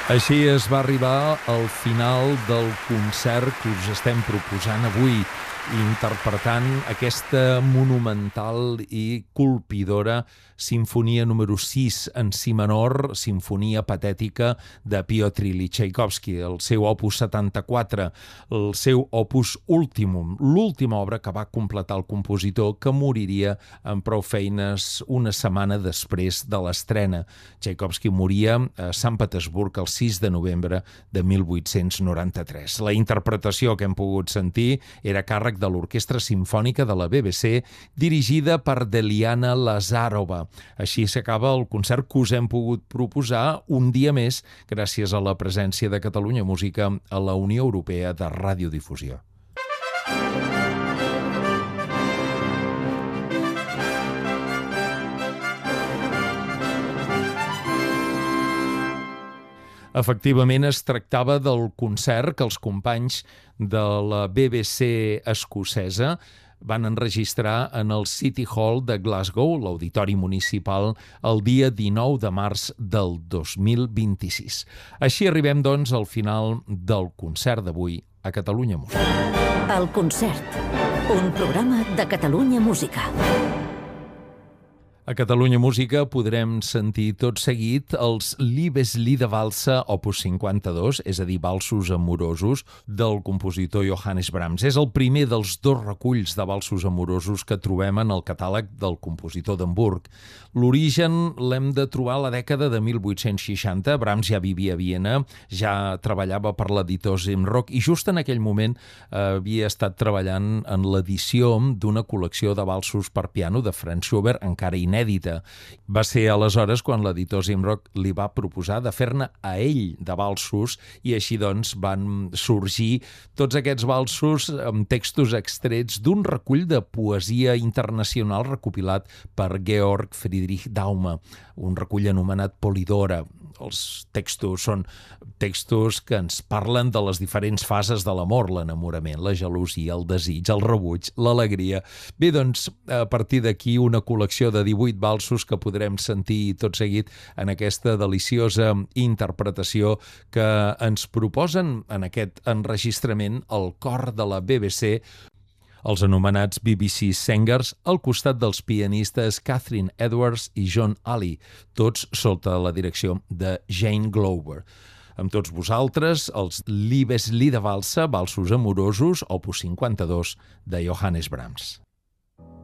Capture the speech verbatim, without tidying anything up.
Així es va arribar al final del concert que us estem proposant avui, interpretant aquesta monumental i colpidora Simfonia número sis en si menor, Simfonia patètica de Piotr Ilyich Txaikovski, el seu opus setanta-quatre, el seu opus últimum, l'última obra que va completar el compositor, que moriria amb prou feines una setmana després de l'estrena. Txaikovski moria a Sant Petersburg el sis de novembre de mil vuit-cents noranta-tres. La interpretació que hem pogut sentir era càrrec de l'Orquestra Simfònica de la B B C, dirigida per Deliana Lazarova. Així s'acaba el concert que us hem pogut proposar un dia més gràcies a la presència de Catalunya Música a la Unió Europea de Radiodifusió. Efectivament, es tractava del concert que els companys de la B B C escocesa van enregistrar en el City Hall de Glasgow, l'Auditori Municipal, el dia dinou de març del dos mil vint-i-sis. Així arribem, doncs, al final del concert d'avui a Catalunya Música. El concert, un programa de Catalunya Música. A Catalunya Música podrem sentir tot seguit els Liebeslieder Valse opus cinquanta-dos, és a dir, valsos amorosos, del compositor Johannes Brahms. És el primer dels dos reculls de valsos amorosos que trobem en el catàleg del compositor d'Hamburg. L'origen l'hem de trobar a la dècada de mil vuit-cents seixanta. Brahms ja vivia a Viena, ja treballava per l'editor Simrock i just en aquell moment eh, havia estat treballant en l'edició d'una col·lecció de valsos per piano de Franz Schubert, encara inèdita. inèdita. Va ser aleshores quan l'editor Simrock li va proposar de fer-ne a ell de valsos i així doncs van sorgir tots aquests valsos amb textos extrets d'un recull de poesia internacional recopilat per Georg Friedrich Daume, un recull anomenat Polidora. Els textos són textos que ens parlen de les diferents fases de l'amor, l'enamorament, la gelosia, el desig, el rebuig, l'alegria. Bé, doncs, a partir d'aquí una col·lecció de divuit valsos que podrem sentir tot seguit en aquesta deliciosa interpretació que ens proposen en aquest enregistrament el cor de la B B C, els anomenats B B C Singers, al costat dels pianistes Catherine Edwards i John Alley, tots sota la direcció de Jane Glover. Amb tots vosaltres, els Liebeslieder Valse, valsos amorosos, opus cinquanta-dos, de Johannes Brahms.